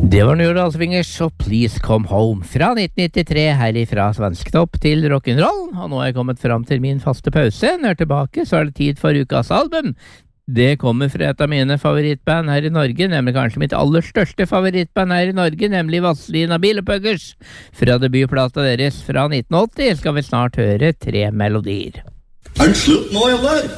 Det var New Swingers og Please Come Home fra 1993 herifra Svensktopp til rock'n'roll, og nå er jeg kommet fram til min faste pause. Når jeg er tilbake så er det tid for ukas album. Det kommer fra et av mine favorittband her i Norge, nemlig kanskje mitt aller største favorittband her i Norge, nemlig Vazelina Bilopphøggers. Fra debutplata deres fra 1980 skal vi snart høre 3 melodier. Er det slutt nå, eller?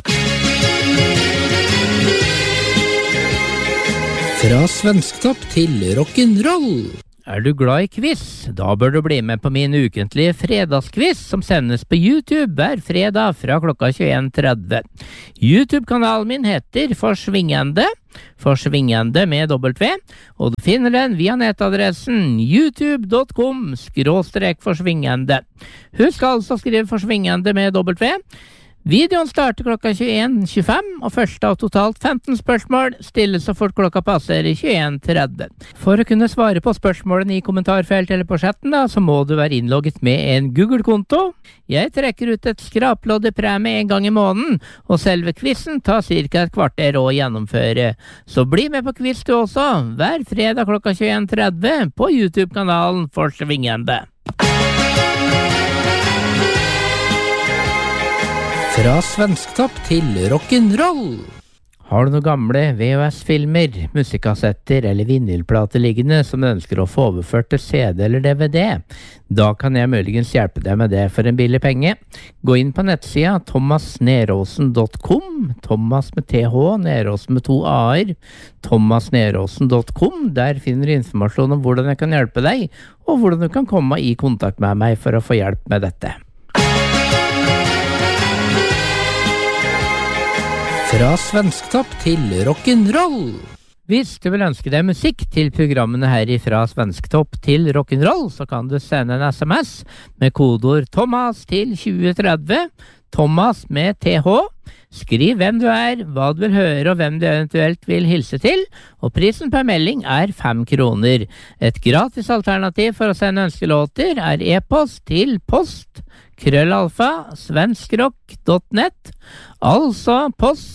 Fra Svensktopp til rock'n'roll. Er du glad i quiz? Da bør du bli med på min ukentlige fredagsquiz som sendes på YouTube hver fredag fra klokka 21:30. YouTube-kanalen min heter Forsvingende med W, og du finner den via nettadressen youtube.com/forsvingende. Husk altså å skrive Forsvingende med W. Videoen starter klokka 21:25, og første av totalt 15 spørsmål stilles så fort klokka passerer 21:30. For å kunne svare på spørsmålene i kommentarfeltet eller på chatten, så må du være innlogget med en Google-konto. Jeg trekker ut et skraplodd i premie en gang i måneden, og selve quizen tar ca. et kvarter å gjennomføre. Så bli med på quiz du også, hver fredag klokka 21:30 på YouTube-kanalen Forsvingende. Fra Svensktopp til rock'n'roll. Har du noen gamle VHS-filmer, musikkassetter eller vinylplater liggende som du ønsker å få overført til CD eller DVD? Da kan jeg muligens hjelpe deg med det for en billig penge. Gå inn på nettsida thomasneråsen.com, Thomas med TH, Neråsen med 2 A-er, thomasneråsen.com. Der finner du informasjon om hvordan jeg kan hjelpe deg, og hvordan du kan komme i kontakt med meg for å få hjelp med dette. Fra Svensktopp til rock'n'roll. Hvis du vil ønske deg musikk til programmene her fra Svensktopp til rock'n'roll, så kan du sende en SMS med kodeord Thomas til 2030, Thomas med TH. Skriv hvem du er, hva du vil høre og hvem du eventuelt vil hilse til, og prisen per melding er 5 kroner. Et gratis alternativ for å sende ønskelåter er e-post til post@svenskrock.net, altså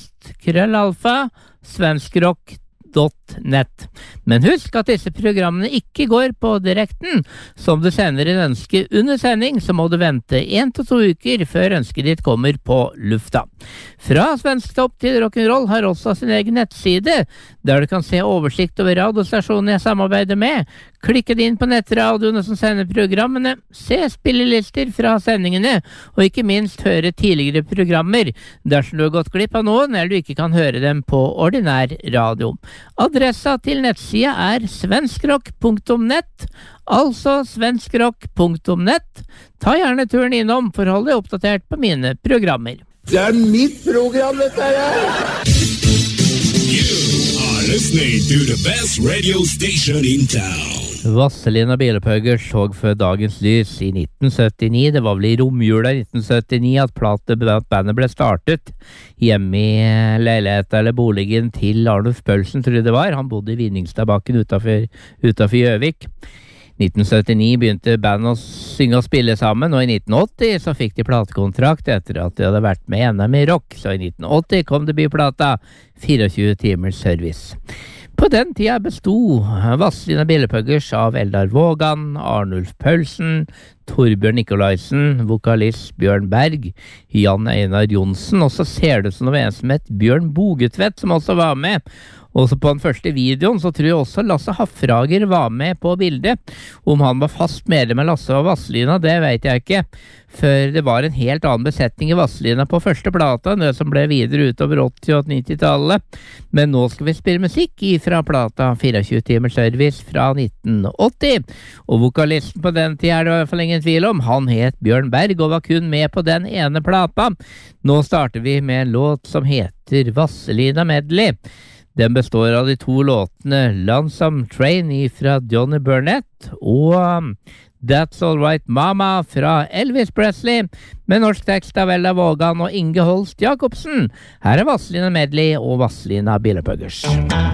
post@svenskrock.net. Men husk at disse programmene ikke går på direkten. Som du sender en ønske under sending, så må du vente 1 til 2 uker før ønsket ditt kommer på lufta. Fra Svensktopp til rock'n'roll har også sin egen nettside, der du kan se oversikt over radiostasjonen jeg samarbeider med. Klikke deg inn på nettradioene som sender programmene, se spillelister fra sendingene, og ikke minst høre tidligere programmer, dersom du har gått glipp av noen, eller du ikke kan høre dem på ordinær radio. Adressa til nettsida er svenskrock.net, altså svenskrock.net. Ta gjerne turen innom for å holde deg oppdatert på mine programmer. Det er mitt program, dette her! You are listening to the best radio station in town. Vazelina Bilopphøggers så før dagens lys i 1979. Det var vel i romjula i 1979 at bandet ble startet hjemme i leiligheten eller boligen til Arnulf Pølsen, tror jeg det var. Han bodde i Vinningstabakken utenfor Gjøvik. 1979 begynte bandet å synge og spille sammen, og i 1980 så fikk de platekontrakt etter at de hadde vært med i NM i rock. Så i 1980 kom debutplata 24 timers service. På den tida bestod Vazelina Bilopphøggers av Eldar Vågan, Arnulf Pølsen, Torbjørn Nikolaisen, vokalist Bjørn Berg, Jan Einar Johnsen, og så ser det ut som noe en som het Bjørn Bogetvedt som også var med. Også på den første videoen så tror jeg også Lasse Hafrager var med på bildet. Om han var fast medlem med Lasse og Vazelina, det vet jeg ikke. For det var en helt annen besetning i Vazelina på første plata enn det som ble videre utover 80- og 90-tallet. Men nå skal vi spille musikk fra plata 24 timers service fra 1980. Og vokalisten på den tida er det i hvert fall ingen tvil om. Han het Bjørn Berg og var kun med på den ene plata. Nå starter vi med en låt som heter Vazelina Medley. Den består av de 2 låtene Lonesome Train fra Johnny Burnett og That's All Right Mama fra Elvis Presley, med norsk tekst av Eldar Vågan og Inge Holst Jacobsen. Her er Vazelina Medley og Vazelina Bilopphøggers.